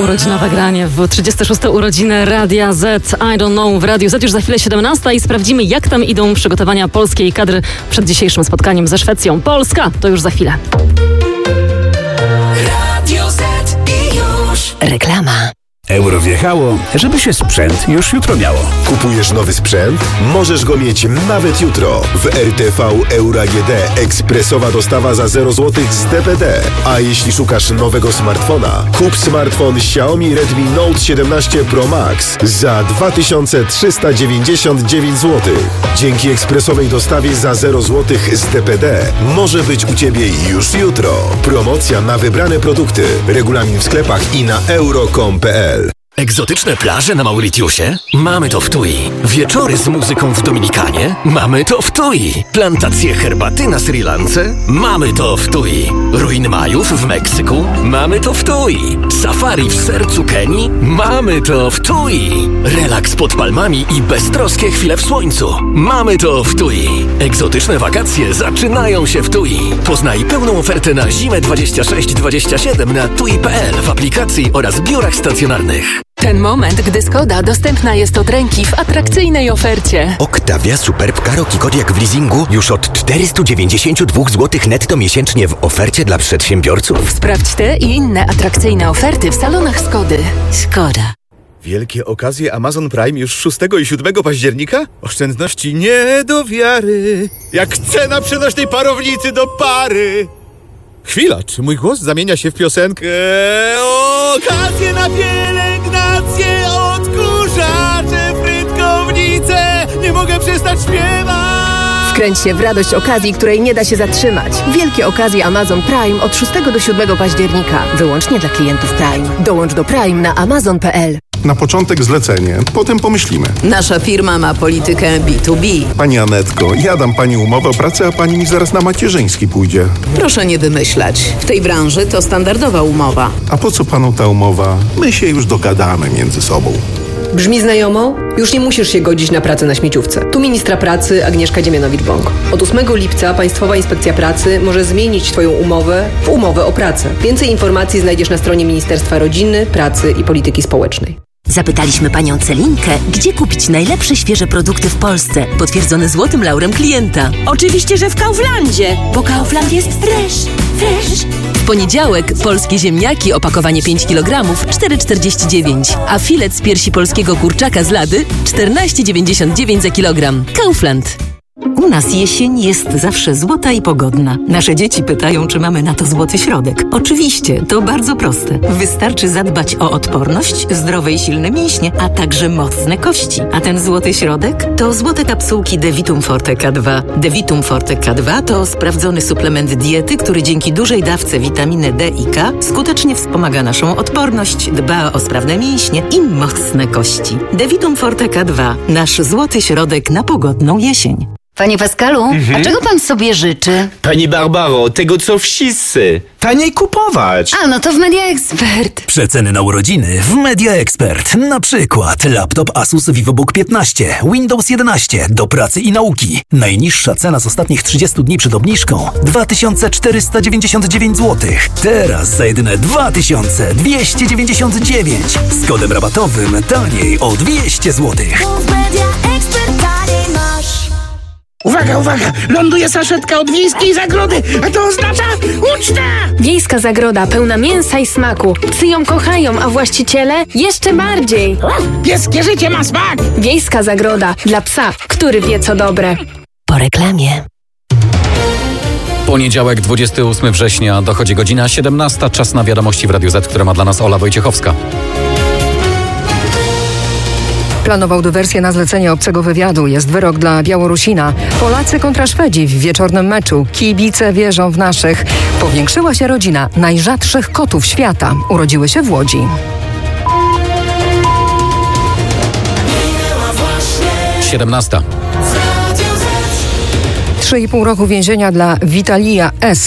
urodzinowe granie w 36. urodziny Radia Z. I don't know w Radiu Z już za chwilę 17 i sprawdzimy, jak tam idą przygotowania polskiej kadry przed dzisiejszym spotkaniem ze Szwecją. Polska to już za chwilę. Radio Z i już reklama. Euro wjechało, żeby się sprzęt już jutro miało. Kupujesz nowy sprzęt? Możesz go mieć nawet jutro. W RTV Euro AGD ekspresowa dostawa za 0 zł z DPD. A jeśli szukasz nowego smartfona, kup smartfon Xiaomi Redmi Note 17 Pro Max za 2399 zł. Dzięki ekspresowej dostawie za 0 zł z DPD może być u Ciebie już jutro. Promocja na wybrane produkty. Regulamin w sklepach i na euro.com.pl. Egzotyczne plaże na Mauritiusie? Mamy to w TUI. Wieczory z muzyką w Dominikanie? Mamy to w TUI. Plantacje herbaty na Sri Lance? Mamy to w TUI. Ruiny Majów w Meksyku? Mamy to w TUI. Safari w sercu Kenii? Mamy to w TUI. Relaks pod palmami i beztroskie chwile w słońcu? Mamy to w TUI. Egzotyczne wakacje zaczynają się w TUI. Poznaj pełną ofertę na zimę 26-27 na TUI.pl w aplikacji oraz biurach stacjonarnych. Ten moment, gdy Skoda dostępna jest od ręki w atrakcyjnej ofercie. Octavia Superb Karoq Kodiaq w leasingu już od 492 zł netto miesięcznie w ofercie dla przedsiębiorców. Sprawdź te i inne atrakcyjne oferty w salonach Skody. Skoda. Wielkie okazje Amazon Prime już 6 i 7 października? Oszczędności nie do wiary. Jak cena przenośnej parownicy do pary. Chwila, czy mój głos zamienia się w piosenkę? Okazje na pielęgnację, odkurzacze, frytkownice. Nie mogę przestać śpiewać. Wkręć się w radość okazji, której nie da się zatrzymać. Wielkie okazje Amazon Prime od 6 do 7 października. Wyłącznie dla klientów Prime. Dołącz do Prime na amazon.pl. Na początek zlecenie, potem pomyślimy. Nasza firma ma politykę B2B. Pani Anetko, ja dam pani umowę o pracę, a pani mi zaraz na macierzyński pójdzie. Proszę nie wymyślać. W tej branży to standardowa umowa. A po co panu ta umowa? My się już dogadamy między sobą. Brzmi znajomo? Już nie musisz się godzić na pracę na śmieciówce. Tu ministra pracy Agnieszka Dziemianowicz-Bąk. Od 8 lipca Państwowa Inspekcja Pracy może zmienić Twoją umowę w umowę o pracę. Więcej informacji znajdziesz na stronie Ministerstwa Rodziny, Pracy i Polityki Społecznej. Zapytaliśmy panią Celinkę, gdzie kupić najlepsze świeże produkty w Polsce, potwierdzone złotym laurem klienta. Oczywiście, że w Kauflandzie, bo Kaufland jest fresh. W poniedziałek polskie ziemniaki, opakowanie 5 kg, 4,49, a filet z piersi polskiego kurczaka z Lady 14,99 za kilogram. Kaufland. U nas jesień jest zawsze złota i pogodna. Nasze dzieci pytają, czy mamy na to złoty środek. Oczywiście, to bardzo proste. Wystarczy zadbać o odporność, zdrowe i silne mięśnie, a także mocne kości. A ten złoty środek to złote kapsułki Devitum Forte K2. Devitum Forte K2 to sprawdzony suplement diety, który dzięki dużej dawce witaminy D i K skutecznie wspomaga naszą odporność, dba o sprawne mięśnie i mocne kości. Devitum Forte K2. Nasz złoty środek na pogodną jesień. Panie Pascalu, a czego pan sobie życzy? Pani Barbaro, tego co wszyscy. Taniej kupować. A, no to w Media Expert. Przeceny na urodziny w Media Expert. Na przykład laptop Asus VivoBook 15, Windows 11 do pracy i nauki. Najniższa cena z ostatnich 30 dni przed obniżką 2499 zł. Teraz za jedyne 2299. Z kodem rabatowym taniej o 200 zł. Uwaga, uwaga! Ląduje saszetka od wiejskiej zagrody, a to oznacza uczta! Wiejska zagroda pełna mięsa i smaku. Psy ją kochają, a właściciele jeszcze bardziej. Pieskie życie ma smak! Wiejska zagroda dla psa, który wie co dobre. Po reklamie. Poniedziałek, 28 września, dochodzi godzina 17. Czas na wiadomości w Radiu Z, które ma dla nas Ola Wojciechowska. Planował dywersję na zlecenie obcego wywiadu. Jest wyrok dla Białorusina. Polacy kontra Szwedzi w wieczornym meczu. Kibice wierzą w naszych. Powiększyła się rodzina najrzadszych kotów świata. Urodziły się w Łodzi. 17. 3,5 roku więzienia dla Witalija S.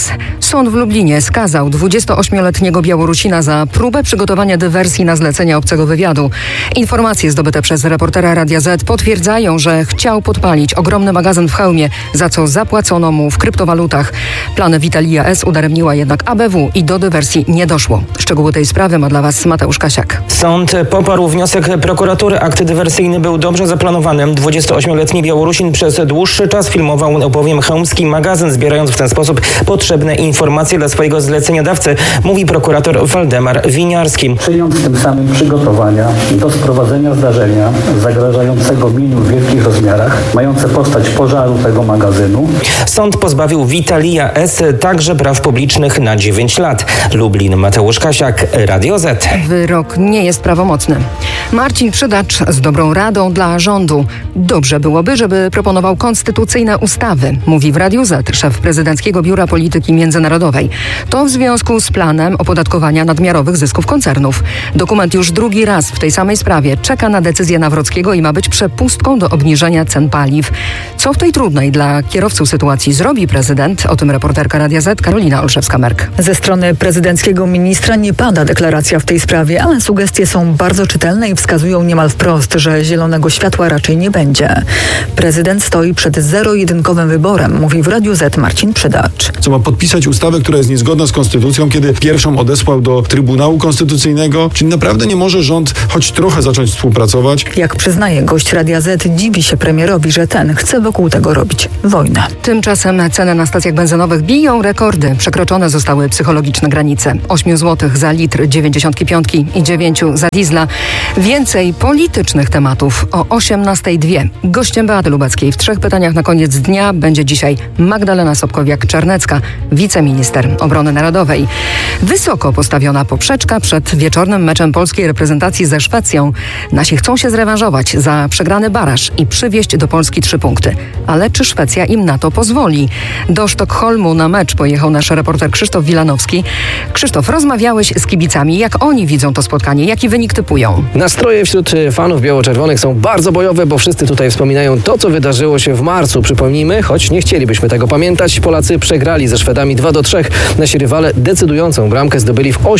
Sąd w Lublinie skazał 28-letniego Białorusina za próbę przygotowania dywersji na zlecenie obcego wywiadu. Informacje zdobyte przez reportera Radia Z potwierdzają, że chciał podpalić ogromny magazyn w Chełmie, za co zapłacono mu w kryptowalutach. Plany Witalija S. udaremniła jednak ABW i do dywersji nie doszło. Szczegóły tej sprawy ma dla Was Mateusz Kasiak. Sąd poparł wniosek prokuratury. Akt dywersyjny był dobrze zaplanowany. 28-letni Białorusin przez dłuższy czas filmował bowiem chełmski magazyn, zbierając w ten sposób potrzebne informacje dla swojego zleceniodawcy, mówi prokurator Waldemar Winiarski. Czyniąc tym samym przygotowania do sprowadzenia zdarzenia zagrażającego mieniu w wielkich rozmiarach, mające postać pożaru tego magazynu. Sąd pozbawił Witalija S. także praw publicznych na 9 lat. Lublin, Mateusz Kasiak, Radio Z. Wyrok nie jest prawomocny. Marcin Przydacz z dobrą radą dla rządu. Dobrze byłoby, żeby proponował konstytucyjne ustawy, mówi w Radiu Z szef Prezydenckiego Biura Polityki Międzynarodowej. To w związku z planem opodatkowania nadmiarowych zysków koncernów. Dokument już drugi raz w tej samej sprawie czeka na decyzję Nawrockiego i ma być przepustką do obniżenia cen paliw. Co w tej trudnej dla kierowców sytuacji zrobi prezydent? O tym reporterka Radia Z Karolina Olszewska-Merk. Ze strony prezydenckiego ministra nie pada deklaracja w tej sprawie, ale sugestie są bardzo czytelne i wskazują niemal wprost, że zielonego światła raczej nie będzie. Prezydent stoi przed zero-jedynkowym wyborem, mówi w Radiu Z Marcin Przydacz. Co ma podpisać ustawę, która jest niezgodna z konstytucją, kiedy pierwszą odesłał do Trybunału Konstytucyjnego? Czyli naprawdę nie może rząd choć trochę zacząć współpracować? Jak przyznaje gość Radia Z, dziwi się premierowi, że ten chce wokół tego robić wojnę. Tymczasem ceny na stacjach benzynowych biją rekordy. Przekroczone zostały psychologiczne granice. 8 zł za litr 95 i 9 za diesla. Więcej politycznych tematów o 18:02. Gościem Beaty Lubeckiej w 3 pytaniach na koniec dnia będzie dzisiaj Magdalena Sobkowiak-Czarnecka, wiceminister obrony narodowej. Wysoko postawiona poprzeczka przed wieczornym meczem polskiej reprezentacji ze Szwecją. Nasi chcą się zrewanżować za przegrany baraż i przywieźć do Polski 3 punkty. Ale czy Szwecja im na to pozwoli? Do Sztokholmu na mecz pojechał nasz reporter Krzysztof Wilanowski. Krzysztof, rozmawiałeś z kibicami. Jak oni widzą to spotkanie? Jaki wynik typują? Nastroje wśród fanów biało-czerwonych są bardzo bojowe, bo wszyscy tutaj wspominają to, co wydarzyło się w marcu. Przypomnijmy, choć nie chcielibyśmy tego pamiętać, Polacy przegrali ze Szwedami 2-3. Nasi rywale decydującą bramkę zdobyli w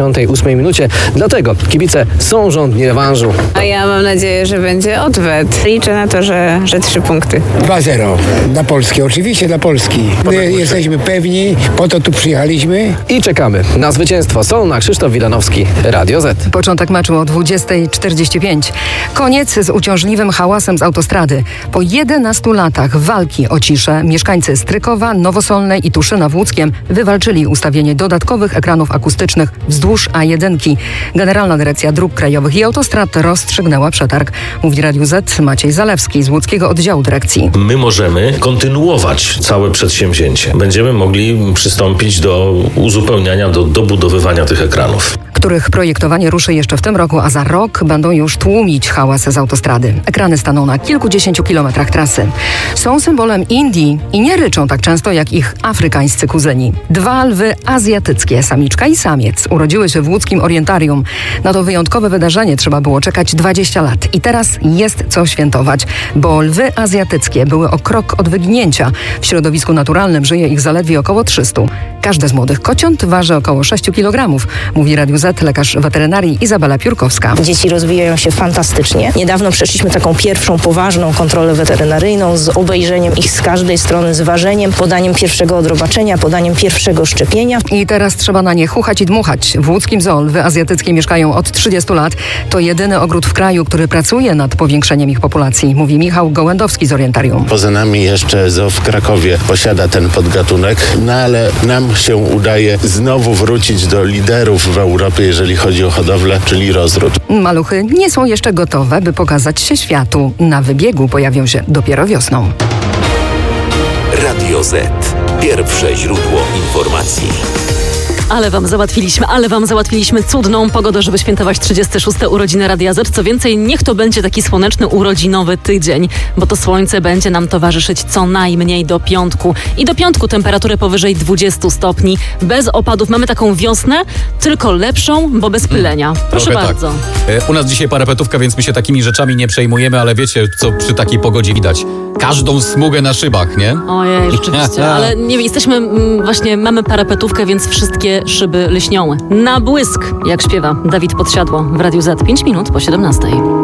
88 minucie. Dlatego kibice są żądni rewanżu. A ja mam nadzieję, że będzie odwet. Liczę na to, że 3 punkty. 2-0 dla Polski, oczywiście dla Polski. My jesteśmy pewni, po to tu przyjechaliśmy. I czekamy na zwycięstwo. Solna, Krzysztof Wilanowski, Radio Z. Początek meczu o 20:45. Koniec z uciążliwym hałasem z autostrady. Po 11 latach walki o ciszę mieszkańcy Strykowa, Nowosolnej i Tuszyna w Łódzkiem wywalczyli ustawienie dodatkowych ekranów akustycznych wzdłuż A1. Generalna Dyrekcja Dróg Krajowych i Autostrad rozstrzygnęła przetarg. Mówi Radiu Z Maciej Zalewski z łódzkiego oddziału dyrekcji. My możemy kontynuować całe przedsięwzięcie. Będziemy mogli przystąpić do uzupełniania, do dobudowywania tych ekranów, których projektowanie ruszy jeszcze w tym roku, a za rok będą już tłumić hałas z autostrady. Ekrany staną na kilkudziesięciu kilometrach trasy. Są symbolem Indii i nie ryczą tak często jak ich afrykańscy kuzyni. 2 lwy azjatyckie, samiczka i samiec, urodziły się w łódzkim Orientarium. Na to wyjątkowe wydarzenie trzeba było czekać 20 lat. I teraz jest co świętować, bo lwy azjatyckie były o krok od wyginięcia. W środowisku naturalnym żyje ich zaledwie około 300. Każde z młodych kociąt waży około 6 kg, mówi Radiu Z lekarz weterynarii Izabela Piórkowska. Dzieci rozwijają się fantastycznie. Niedawno przeszliśmy taką pierwszą poważną kontrolę weterynaryjną z obejrzeniem ich z każdej strony, z ważeniem, podaniem pierwszego odrobaczenia, podaniem pierwszego szczepienia. I teraz trzeba na nie chuchać i dmuchać. W łódzkim zoo lwy azjatyckie mieszkają od 30 lat. To jedyny ogród w kraju, który pracuje nad powiększeniem ich populacji, mówi Michał Gołędowski z Orientarium. Poza nami jeszcze zoo w Krakowie posiada ten podgatunek, no ale nam się udaje znowu wrócić do liderów w Europie, jeżeli chodzi o hodowlę, czyli rozród. Maluchy nie są jeszcze gotowe, by pokazać się światu. Na wybiegu pojawią się dopiero wiosną. Radio Z. Pierwsze źródło informacji. Ale wam załatwiliśmy cudną pogodę, żeby świętować 36. urodziny Radia Z. Co więcej, niech to będzie taki słoneczny, urodzinowy tydzień, bo to słońce będzie nam towarzyszyć co najmniej do piątku. I do piątku temperatury powyżej 20 stopni, bez opadów. Mamy taką wiosnę, tylko lepszą, bo bez pylenia. Proszę bardzo. Tak. U nas dzisiaj parapetówka, więc my się takimi rzeczami nie przejmujemy, ale wiecie, co przy takiej pogodzie widać. każdą smugę na szybach, nie? Ojej, rzeczywiście, ale nie jesteśmy, właśnie mamy parapetówkę, więc wszystkie szyby lśnią. Na błysk, jak śpiewa Dawid Podsiadło w Radiu Z. 5 minut po 17.